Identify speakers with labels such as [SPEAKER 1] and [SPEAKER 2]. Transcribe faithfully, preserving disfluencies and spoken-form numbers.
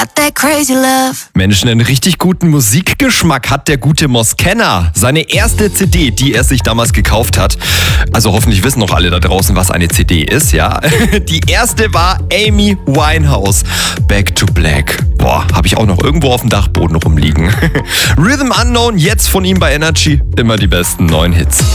[SPEAKER 1] Got that crazy love.
[SPEAKER 2] Mensch, einen richtig guten Musikgeschmack hat der gute Moskenna. Seine erste C D, die er sich damals gekauft hat. Also hoffentlich wissen noch alle da draußen, was eine C D ist, ja. Die erste war Amy Winehouse. Back to Black. Boah, habe ich auch noch irgendwo auf dem Dachboden rumliegen. Rhythm Unknown, jetzt von ihm bei Energy. Immer die besten neuen Hits.